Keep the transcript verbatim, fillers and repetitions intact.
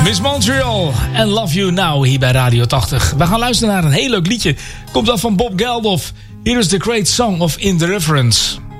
Miss Montreal en Love You Now hier bij Radio tachtig. We gaan luisteren naar een heel leuk liedje. Komt af van Bob Geldof. Here is the great song of Indifference.